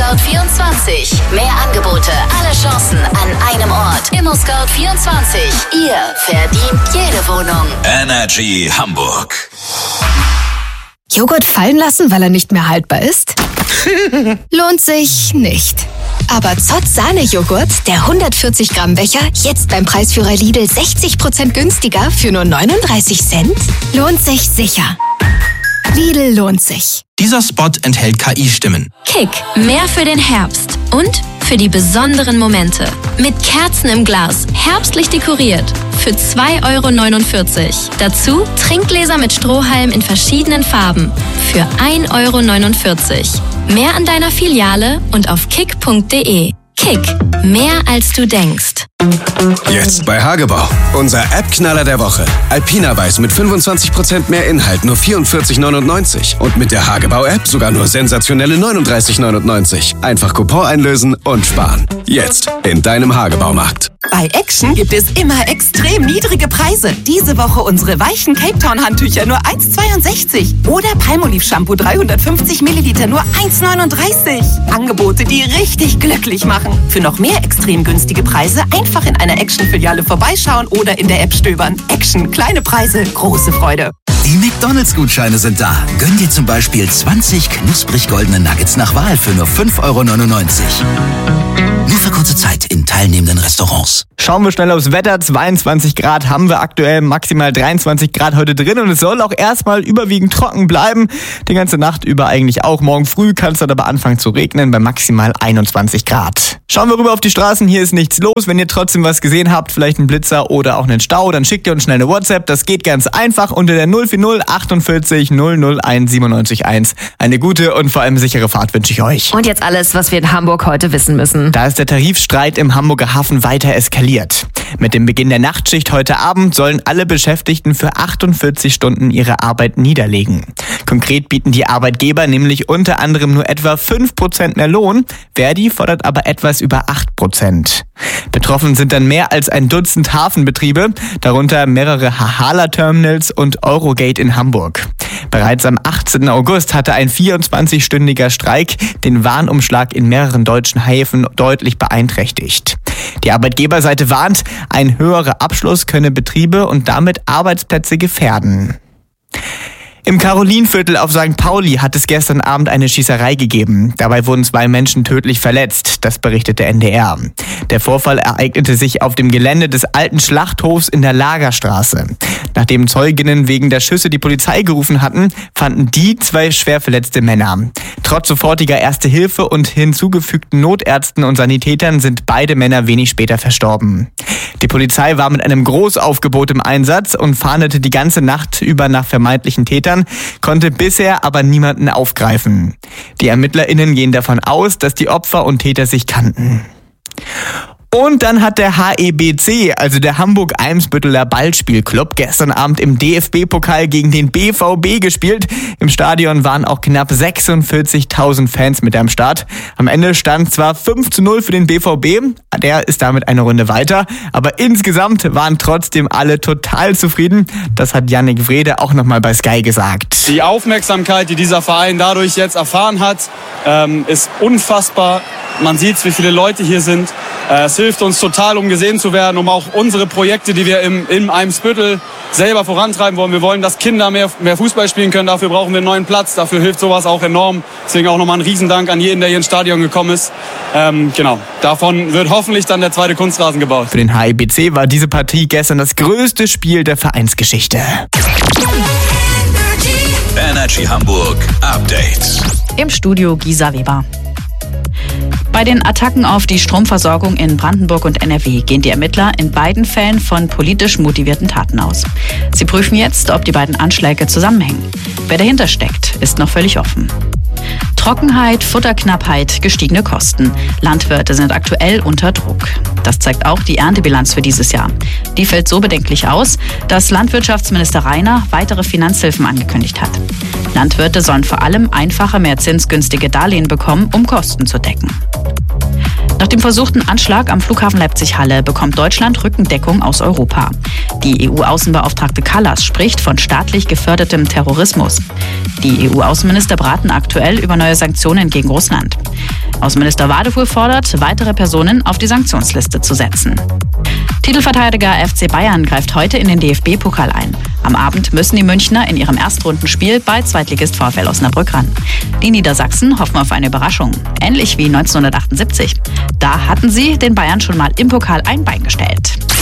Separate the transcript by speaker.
Speaker 1: ImmoScout24. Mehr Angebote, alle Chancen an einem Ort. ImmoScout24. Ihr verdient jede Wohnung.
Speaker 2: Energy Hamburg.
Speaker 3: Joghurt fallen lassen, weil er nicht mehr haltbar ist? Lohnt sich nicht. Aber Zott Sahne-Joghurt, der 140 Gramm Becher, jetzt beim Preisführer Lidl 60% günstiger für nur 39 Cent? Lohnt sich sicher. Lidl lohnt sich.
Speaker 4: Dieser Spot enthält KI-Stimmen.
Speaker 5: Kick, mehr für den Herbst und für die besonderen Momente. Mit Kerzen im Glas, herbstlich dekoriert. Für 2,49 €. Dazu Trinkgläser mit Strohhalm in verschiedenen Farben. Für 1,49 €. Mehr an deiner Filiale und auf kick.de. Kick, mehr als du denkst.
Speaker 6: Jetzt bei Hagebau. Unser App-Knaller der Woche. Alpina Weiß mit 25% mehr Inhalt, nur 44,99 €. Und mit der Hagebau-App sogar nur sensationelle 39,99 €. Einfach Coupon einlösen und sparen. Jetzt in deinem Hagebaumarkt.
Speaker 7: Bei Action gibt es immer extrem niedrige Preise. Diese Woche unsere weichen Cape Town Handtücher nur 1,62 € oder Palmolive Shampoo 350 Milliliter nur 1,39 €. Angebote, die richtig glücklich machen. Für noch mehr extrem günstige Preise einfach in einer Action-Filiale vorbeischauen oder in der App stöbern. Action, kleine Preise, große Freude.
Speaker 8: Die McDonalds-Gutscheine sind da. Gönn dir zum Beispiel 20 knusprig goldene Nuggets nach Wahl für nur 5,99 €. Nur für kurze Zeit in teilnehmenden Restaurants.
Speaker 9: Schauen wir schnell aufs Wetter. 22 Grad haben wir aktuell, maximal 23 Grad heute drin und es soll auch erstmal überwiegend trocken bleiben. Die ganze Nacht über eigentlich auch. Morgen früh kann es dann aber anfangen zu regnen bei maximal 21 Grad. Schauen wir rüber auf die Straßen. Hier ist nichts los. Wenn ihr trotzdem was gesehen habt, vielleicht einen Blitzer oder auch einen Stau, dann schickt ihr uns schnell eine WhatsApp. Das geht ganz einfach unter der 040 48 001 97 1. Eine gute und vor allem sichere Fahrt wünsche ich euch.
Speaker 10: Und jetzt alles, was wir in Hamburg heute wissen müssen.
Speaker 9: Da ist der Tarifstreit im Hamburger Hafen weiter eskaliert. Mit dem Beginn der Nachtschicht heute Abend sollen alle Beschäftigten für 48 Stunden ihre Arbeit niederlegen. Konkret bieten die Arbeitgeber nämlich unter anderem nur etwa 5% mehr Lohn. Verdi fordert aber etwas über 8%. Betroffen sind dann mehr als ein Dutzend Hafenbetriebe, darunter mehrere Hahala-Terminals und Eurogate in Hamburg. Bereits am 18. August hatte ein 24-stündiger Streik den Warenumschlag in mehreren deutschen Häfen deutlich beeinträchtigt. Die Arbeitgeberseite warnt, ein höherer Abschluss könne Betriebe und damit Arbeitsplätze gefährden. Im Karolinviertel auf St. Pauli hat es gestern Abend eine Schießerei gegeben. Dabei wurden 2 Menschen tödlich verletzt, das berichtete NDR. Der Vorfall ereignete sich auf dem Gelände des alten Schlachthofs in der Lagerstraße. Nachdem Zeuginnen wegen der Schüsse die Polizei gerufen hatten, fanden die 2 schwer verletzte Männer. Trotz sofortiger Erste Hilfe und hinzugefügten Notärzten und Sanitätern sind beide Männer wenig später verstorben. Die Polizei war mit einem Großaufgebot im Einsatz und fahndete die ganze Nacht über nach vermeintlichen Tätern, konnte bisher aber niemanden aufgreifen. Die ErmittlerInnen gehen davon aus, dass die Opfer und Täter sich kannten. Und dann hat der HEBC, also der Hamburg-Eimsbütteler Ballspielclub, gestern Abend im DFB-Pokal gegen den BVB gespielt. Im Stadion waren auch knapp 46.000 Fans mit am Start. Am Ende stand zwar 5:0 für den BVB, der ist damit eine Runde weiter, aber insgesamt waren trotzdem alle total zufrieden. Das hat Yannick Wrede auch nochmal bei Sky gesagt.
Speaker 11: Die Aufmerksamkeit, die dieser Verein dadurch jetzt erfahren hat, ist unfassbar. Man sieht, wie viele Leute hier sind. Es hilft uns total, um gesehen zu werden, um auch unsere Projekte, die wir im Eimsbüttel selber vorantreiben wollen. Wir wollen, dass Kinder mehr Fußball spielen können. Dafür brauchen wir einen neuen Platz. Dafür hilft sowas auch enorm. Deswegen auch nochmal ein Riesendank an jeden, der hier ins Stadion gekommen ist. Genau. Davon wird hoffentlich dann der zweite Kunstrasen gebaut.
Speaker 9: Für den HEBC war diese Partie gestern das größte Spiel der Vereinsgeschichte.
Speaker 2: Energy Hamburg Update.
Speaker 12: Im Studio Gisa Weber. Bei den Attacken auf die Stromversorgung in Brandenburg und NRW gehen die Ermittler in beiden Fällen von politisch motivierten Taten aus. Sie prüfen jetzt, ob die beiden Anschläge zusammenhängen. Wer dahinter steckt, ist noch völlig offen. Trockenheit, Futterknappheit, gestiegene Kosten. Landwirte sind aktuell unter Druck. Das zeigt auch die Erntebilanz für dieses Jahr. Die fällt so bedenklich aus, dass Landwirtschaftsminister Rainer weitere Finanzhilfen angekündigt hat. Landwirte sollen vor allem einfache, mehr zinsgünstige Darlehen bekommen, um Kosten zu decken. Nach dem versuchten Anschlag am Flughafen Leipzig-Halle bekommt Deutschland Rückendeckung aus Europa. Die EU-Außenbeauftragte Kallas spricht von staatlich gefördertem Terrorismus. Die EU-Außenminister beraten aktuell über neue Sanktionen gegen Russland. Außenminister Wadefuhl fordert, weitere Personen auf die Sanktionsliste zu setzen. Titelverteidiger FC Bayern greift heute in den DFB-Pokal ein. Am Abend müssen die Münchner in ihrem Erstrundenspiel bei Zweitligist VfL Osnabrück ran. Die Niedersachsen hoffen auf eine Überraschung, ähnlich wie 1978. Da hatten sie den Bayern schon mal im Pokal ein Bein gestellt.